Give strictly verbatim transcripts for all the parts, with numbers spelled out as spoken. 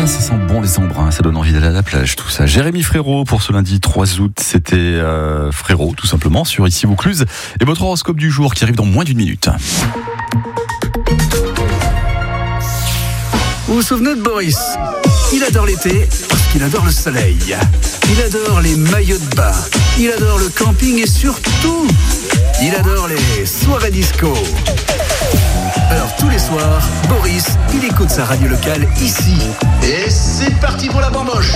Ah, ça sent bon les embruns, ça donne envie d'aller à la plage, tout ça. Jérémy Frérot pour ce lundi trois août, c'était euh, Frérot tout simplement sur Ici Vaucluse. Et votre horoscope du jour qui arrive dans moins d'une minute. Vous vous souvenez de Boris ? Il adore l'été parce qu'il adore le soleil. Il adore les maillots de bain. Il adore le camping et surtout, il adore les soirées disco. Alors tous les soirs, Boris, il écoute sa radio locale ici. Et c'est parti pour la bamboche.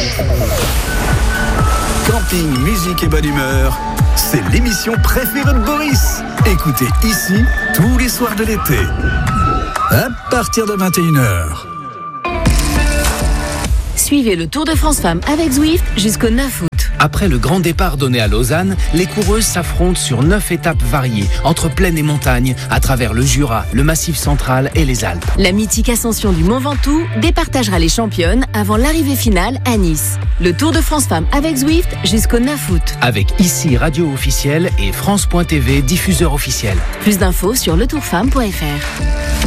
Camping, musique et bonne humeur, c'est l'émission préférée de Boris. Écoutez ici tous les soirs de l'été. À partir de vingt et une heures. Suivez le Tour de France Femmes avec Zwift jusqu'au neuf août. Après le grand départ donné à Lausanne, les coureuses s'affrontent sur neuf étapes variées, entre plaine et montagne, à travers le Jura, le Massif central et les Alpes. La mythique ascension du Mont Ventoux départagera les championnes avant l'arrivée finale à Nice. Le Tour de France Femmes avec Zwift jusqu'au neuf août. Avec ici Radio officielle et France point T V, diffuseur officiel. Plus d'infos sur le tour femme point f r.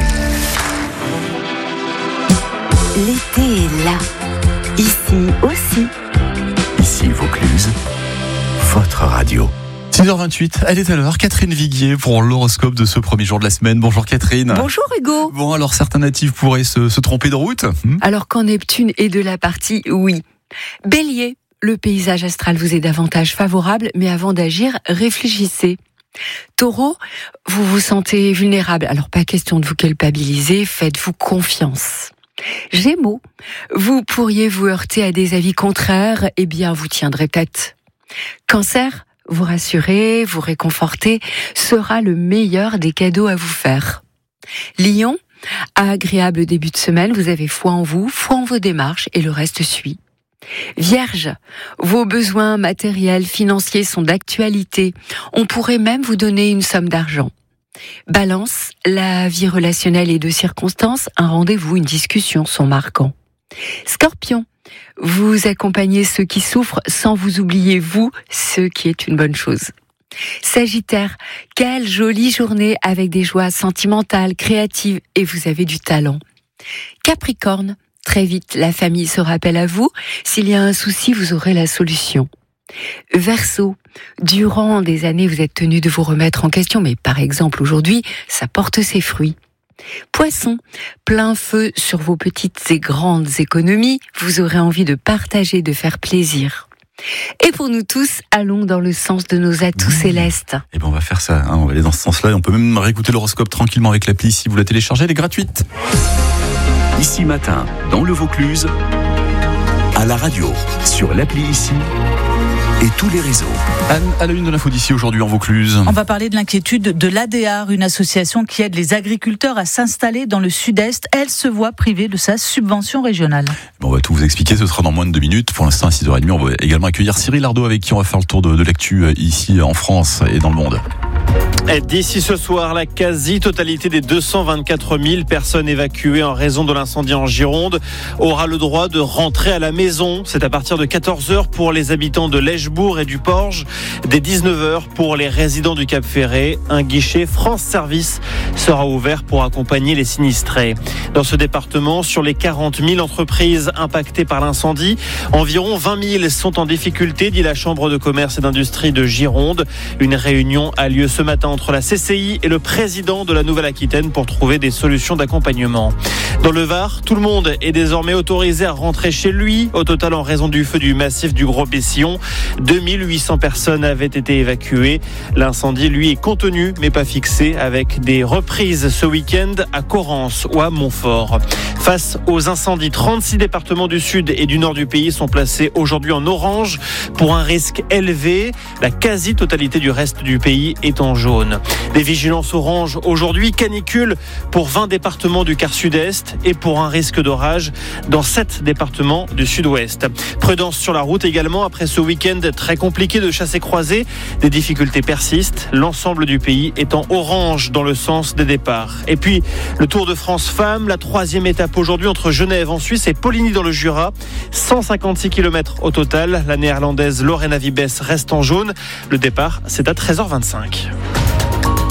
L'été est là. Ici aussi. Ici Vaucluse, votre radio. six heures vingt-huit, elle est à l'heure. Catherine Viguier pour l'horoscope de ce premier jour de la semaine. Bonjour Catherine. Bonjour Hugo. Bon, alors certains natifs pourraient se, se tromper de route. Hmm alors quand Neptune est de la partie, oui. Bélier, le paysage astral vous est davantage favorable, mais avant d'agir, réfléchissez. Taureau, vous vous sentez vulnérable, alors pas question de vous culpabiliser, faites-vous confiance. Gémeaux, vous pourriez vous heurter à des avis contraires, eh bien vous tiendrez tête. Cancer, vous rassurer, vous réconforter sera le meilleur des cadeaux à vous faire. Lion, agréable début de semaine, vous avez foi en vous, foi en vos démarches et le reste suit. Vierge, vos besoins matériels, financiers sont d'actualité. On pourrait même vous donner une somme d'argent. Balance, la vie relationnelle et de circonstances, un rendez-vous, une discussion sont marquants. Scorpion, vous accompagnez ceux qui souffrent sans vous oublier vous, ce qui est une bonne chose. Sagittaire, quelle jolie journée avec des joies sentimentales, créatives et vous avez du talent. Capricorne, très vite la famille se rappelle à vous, s'il y a un souci vous aurez la solution. Verseau, durant des années vous êtes tenu de vous remettre en question, mais par exemple aujourd'hui, ça porte ses fruits. Poisson, plein feu sur vos petites et grandes économies, vous aurez envie de partager, de faire plaisir. Et pour nous tous, allons dans le sens de nos atouts mmh. célestes. Et ben on va faire ça, hein, on va aller dans ce sens-là, et on peut même réécouter l'horoscope tranquillement avec l'appli si vous la téléchargez, elle est gratuite. Ici matin, dans le Vaucluse, à la radio, sur l'appli Ici et tous les réseaux. Anne, à la une de l'info d'ici aujourd'hui en Vaucluse. On va parler de l'inquiétude de l'A D A R, une association qui aide les agriculteurs à s'installer dans le sud-est. Elle se voit privée de sa subvention régionale. Bon, on va tout vous expliquer, ce sera dans moins de deux minutes. Pour l'instant, à six heures trente, on va également accueillir Cyril Ardo avec qui on va faire le tour de, de l'actu ici en France et dans le monde. D'ici ce soir, la quasi-totalité des deux cent vingt-quatre mille personnes évacuées en raison de l'incendie en Gironde aura le droit de rentrer à la maison. C'est à partir de quatorze heures pour les habitants de l'Eschbourg et du Porge, dès dix-neuf heures pour les résidents du Cap-Ferré. Un guichet France Service sera ouvert pour accompagner les sinistrés. Dans ce département, sur les quarante mille entreprises impactées par l'incendie, environ vingt mille sont en difficulté, dit la Chambre de commerce et d'industrie de Gironde. Une réunion a lieu ce matin entre la C C I et le président de la Nouvelle-Aquitaine pour trouver des solutions d'accompagnement. Dans le Var, tout le monde est désormais autorisé à rentrer chez lui. Au total, en raison du feu du massif du Gros Bessillon, deux mille huit cents personnes avaient été évacuées. L'incendie, lui, est contenu, mais pas fixé, avec des reprises ce week-end à Correns ou à Montfort. Face aux incendies, trente-six départements du sud et du nord du pays sont placés aujourd'hui en orange pour un risque élevé. La quasi-totalité du reste du pays est en jaune. Des vigilances orange aujourd'hui, canicule pour vingt départements du quart sud-est et pour un risque d'orage dans sept départements du sud-ouest. Prudence sur la route également après ce week-end très compliqué de chassé-croisé. Des difficultés persistent, l'ensemble du pays est en orange dans le sens des départs. Et puis le Tour de France Femmes, la troisième étape aujourd'hui entre Genève en Suisse et Poligny dans le Jura. cent cinquante-six kilomètres au total. La néerlandaise Lorena Wiebes reste en jaune. Le départ, c'est à treize heures vingt-cinq.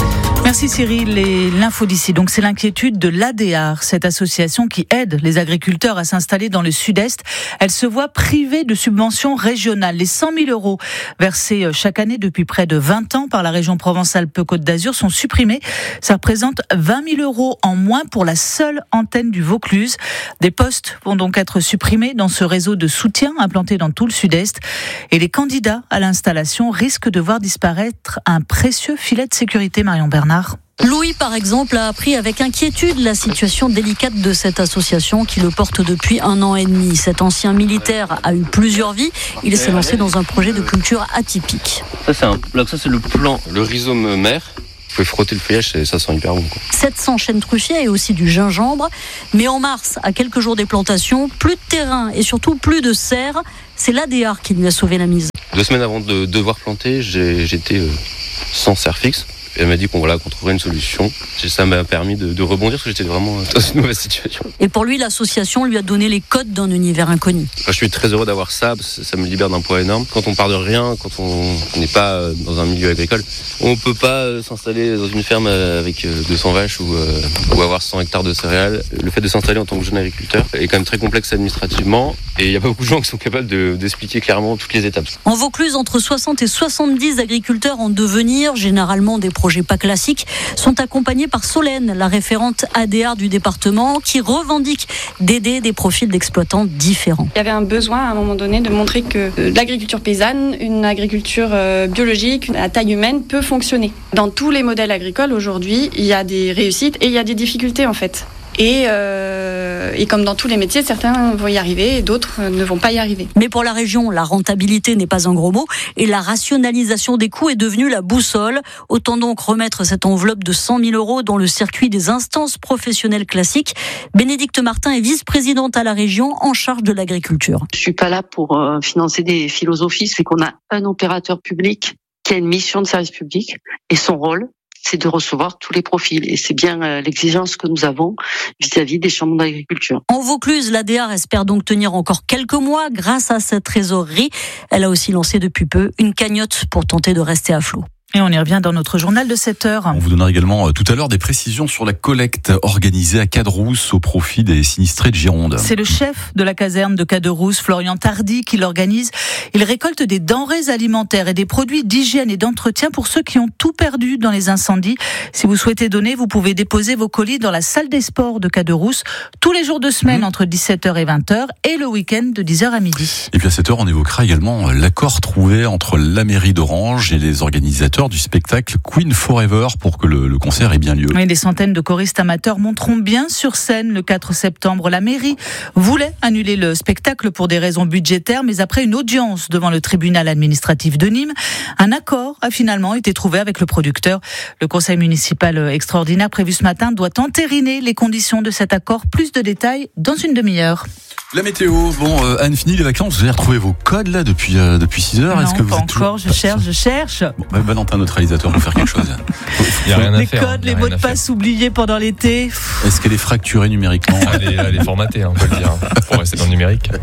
Merci Cyril. Et l'info d'ici, donc c'est l'inquiétude de l'A D A R, cette association qui aide les agriculteurs à s'installer dans le sud-est. Elle se voit privée de subventions régionales. Les cent mille euros versés chaque année depuis près de vingt ans par la région Provence-Alpes-Côte d'Azur sont supprimés. Ça représente vingt mille euros en moins pour la seule antenne du Vaucluse. Des postes vont donc être supprimés dans ce réseau de soutien implanté dans tout le sud-est. Et les candidats à l'installation risquent de voir disparaître un précieux filet de sécurité. Marion Bernard. Louis, par exemple, a appris avec inquiétude la situation délicate de cette association qui le porte depuis un an et demi. Cet ancien militaire a eu plusieurs vies. Il s'est lancé dans un projet de culture atypique. Ça, c'est, un, là, ça, c'est le plan, le rhizome mère. Vous pouvez frotter le feuillage et ça sent hyper bon, quoi. sept cents chênes truffiers et aussi du gingembre. Mais en mars, à quelques jours des plantations, plus de terrain et surtout plus de serre. C'est l'A D A R qui lui a sauvé la mise. Deux semaines avant de devoir planter, j'ai, j'étais euh, sans serre fixe. Elle m'a dit qu'on voilà, qu'on trouverait une solution. Ça m'a permis de, de rebondir parce que j'étais vraiment dans une mauvaise situation. Et pour lui, l'association lui a donné les codes d'un univers inconnu. Je suis très heureux d'avoir ça, parce que ça me libère d'un poids énorme. Quand on part de rien, quand on n'est pas dans un milieu agricole, on ne peut pas s'installer dans une ferme avec deux cents vaches ou, euh, ou avoir cent hectares de céréales. Le fait de s'installer en tant que jeune agriculteur est quand même très complexe administrativement et il n'y a pas beaucoup de gens qui sont capables de, d'expliquer clairement toutes les étapes. En Vaucluse, entre soixante et soixante-dix agriculteurs en devenir, généralement des projets pas classiques, sont accompagnés par Solène, la référente A D A R du département, qui revendique d'aider des profils d'exploitants différents. Il y avait un besoin à un moment donné de montrer que l'agriculture paysanne, une agriculture biologique, à taille humaine, peut fonctionner. Dans tous les modèles agricoles aujourd'hui, il y a des réussites et il y a des difficultés en fait. Et, euh, et comme dans tous les métiers, certains vont y arriver et d'autres ne vont pas y arriver. Mais pour la région, la rentabilité n'est pas un gros mot et la rationalisation des coûts est devenue la boussole. Autant donc remettre cette enveloppe de cent mille euros dans le circuit des instances professionnelles classiques. Bénédicte Martin est vice-présidente à la région en charge de l'agriculture. Je suis pas là pour euh, financer des philosophies, c'est qu'on a un opérateur public qui a une mission de service public et son rôle, c'est de recevoir tous les profils. Et c'est bien euh, l'exigence que nous avons vis-à-vis des chambres d'agriculture. En Vaucluse, l'A D A R espère donc tenir encore quelques mois grâce à cette trésorerie. Elle a aussi lancé depuis peu une cagnotte pour tenter de rester à flot. Et on y revient dans notre journal de sept heures. On vous donnera également euh, tout à l'heure des précisions sur la collecte organisée à Caderousse au profit des sinistrés de Gironde. C'est le chef de la caserne de Caderousse, Florian Tardy, qui l'organise. Il récolte des denrées alimentaires et des produits d'hygiène et d'entretien pour ceux qui ont tout perdu dans les incendies. Si vous souhaitez donner, vous pouvez déposer vos colis dans la salle des sports de Caderousse tous les jours de semaine mmh. entre dix-sept heures et vingt heures et le week-end de dix heures à midi. Et puis à cette heure, on évoquera également l'accord trouvé entre la mairie d'Orange et les organisateurs du spectacle Queen Forever pour que le, le concert ait bien lieu. Oui, des centaines de choristes amateurs monteront bien sur scène le quatre septembre. La mairie voulait annuler le spectacle pour des raisons budgétaires, mais après une audience devant le tribunal administratif de Nîmes, un accord a finalement été trouvé avec le producteur. Le conseil municipal extraordinaire prévu ce matin doit entériner les conditions de cet accord. Plus de détails dans une demi-heure. La météo, bon, euh, Anne, fini les vacances, vous avez retrouvé vos codes là depuis euh, depuis six heures. Non, Est-ce que pas vous êtes encore, je cherche, je cherche. Bon, bah, Valentin, notre réalisateur, pour faire quelque chose. Il y a rien à les faire. codes, les mots de passe oubliés pendant l'été. Est-ce qu'elle est fracturée numériquement? Elle est, elle est formatée, on peut le dire, pour rester dans le numérique.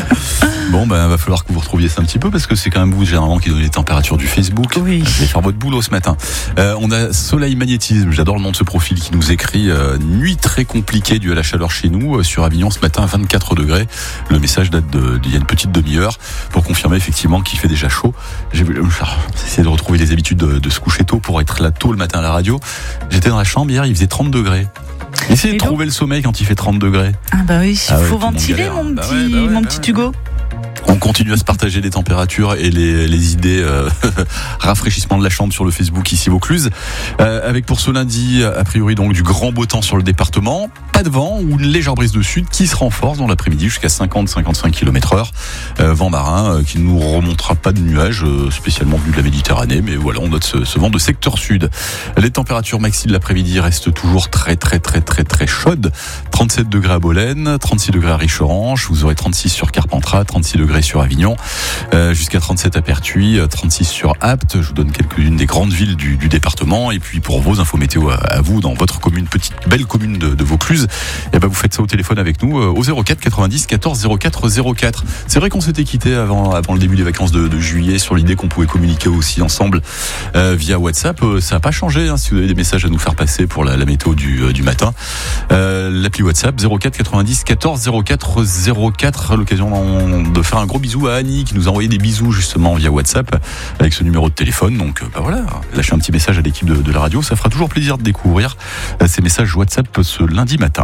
Bon, ben, va falloir que vous retrouviez ça un petit peu parce que c'est quand même vous, généralement, qui donnez les températures du Facebook. Oui. Vous allez faire votre boulot ce matin. Euh, on a Soleil Magnétisme, j'adore le nom de ce profil, qui nous écrit euh, nuit très compliquée due à la chaleur chez nous. Euh, sur Avignon ce matin, vingt-quatre degrés. Le message date de, d'il y a une petite demi-heure pour confirmer effectivement qu'il fait déjà chaud. J'ai essayé de retrouver les habitudes de, de se coucher tôt pour être là tôt le matin à la radio. J'étais dans la chambre hier, il faisait trente degrés. Essayez de trouver le sommeil quand il fait trente degrés. Ah bah oui, il ah ouais, faut ventiler mon bah petit, ouais, bah ouais, mon bah petit ouais. Hugo. On continue à se partager les températures et les, les idées euh, rafraîchissement de la chambre sur le Facebook ici Vaucluse. Euh, avec pour ce lundi, a priori donc du grand beau temps sur le département. Pas de vent ou une légère brise de sud qui se renforce dans l'après-midi jusqu'à cinquante à cinquante-cinq kilomètres heure. Euh, vent marin euh, qui ne nous remontera pas de nuages euh, spécialement venu de la Méditerranée. Mais voilà, on note ce, ce vent de secteur sud. Les températures maxi de l'après-midi restent toujours très très très très très chaudes. trente-sept degrés à Bolène, trente-six degrés à Richerange. Vous aurez trente-six sur Carpentras, trente-six degrés degrés sur Avignon, euh, jusqu'à trente-sept à Pertuis, trente-six sur Apt. Je vous donne quelques-unes des grandes villes du, du département. Et puis pour vos infos météo à, à vous, dans votre commune, petite belle commune de, de Vaucluse, et ben vous faites ça au téléphone avec nous, euh, au zéro quatre quatre-vingt-dix quatorze zéro quatre zéro quatre. C'est vrai qu'on s'était quitté avant, avant le début des vacances de, de juillet sur l'idée qu'on pouvait communiquer aussi ensemble euh, via WhatsApp. Euh, ça n'a pas changé, hein, si vous avez des messages à nous faire passer pour la, la météo du, euh, du matin. Euh, l'appli WhatsApp zéro quatre quatre-vingt-dix quatorze zéro quatre zéro quatre. L'occasion de faire un gros bisou à Annie qui nous a envoyé des bisous justement via WhatsApp avec ce numéro de téléphone. Donc bah voilà, lâchez un petit message à l'équipe de, de la radio. Ça fera toujours plaisir de découvrir ces messages WhatsApp ce lundi matin.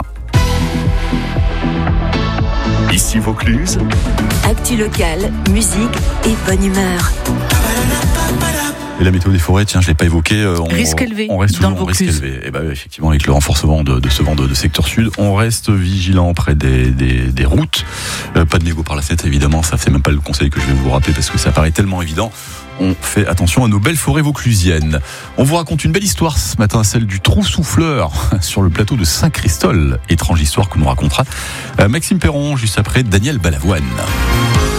Ici Vaucluse. Actu locale, musique et bonne humeur. Et la météo des forêts, tiens, je l'ai pas évoqué. On, risque élevé. On reste dans toujours le risque Vaucluse. élevé. Et ben effectivement, avec le renforcement de, de ce vent de, de secteur sud, on reste vigilant près des, des, des routes. Euh, pas de mégots par la fenêtre, évidemment. Ça, c'est même pas le conseil que je vais vous rappeler parce que ça paraît tellement évident. On fait attention à nos belles forêts vauclusiennes. On vous raconte une belle histoire ce matin, celle du trou souffleur sur le plateau de Saint-Christol. Étrange histoire que nous racontera Maxime Perron juste après Daniel Balavoine.